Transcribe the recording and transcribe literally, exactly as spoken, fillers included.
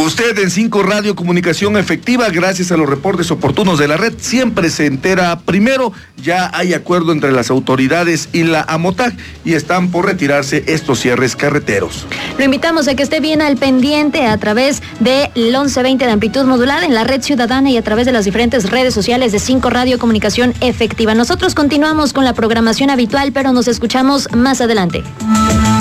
Usted en cinco Radio Comunicación Efectiva, gracias a los reportes oportunos de la red, siempre se entera primero. Ya hay acuerdo entre las autoridades y la AMOTAC y están por retirarse estos cierres carreteros. Lo invitamos a que esté bien al pendiente a través del once veinte de amplitud modulada en la red ciudadana y a través de las diferentes redes sociales de cinco Radio Comunicación Efectiva. Nosotros continuamos con la programación habitual, pero nos escuchamos más adelante.